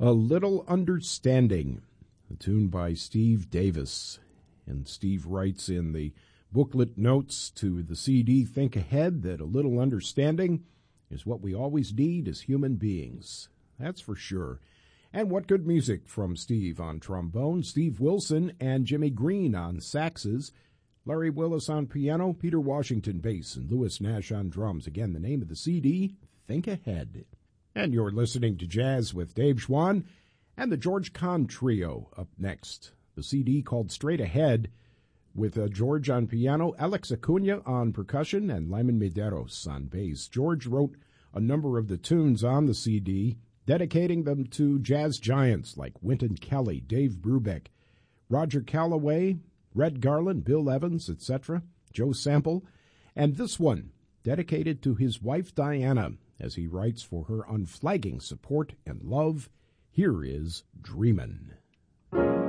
A Little Understanding, a tune by Steve Davis. And Steve writes in the booklet notes to the CD Think Ahead that a little understanding is what we always need as human beings. That's for sure. And what good music from Steve on trombone, Steve Wilson and Jimmy Green on saxes, Larry Willis on piano, Peter Washington bass, and Louis Nash on drums. Again, the name of the CD, Think Ahead. And you're listening to Jazz with Dave Schwann and the George Kahn Trio up next. The CD called Straight Ahead with George on piano, Alex Acuna on percussion, and Lyman Medeiros on bass. George wrote a number of the tunes on the CD, dedicating them to jazz giants like Wynton Kelly, Dave Brubeck, Roger Calloway, Red Garland, Bill Evans, etc., Joe Sample, and this one dedicated to his wife Diana, as he writes for her unflagging support and love. Here is Dreamin'.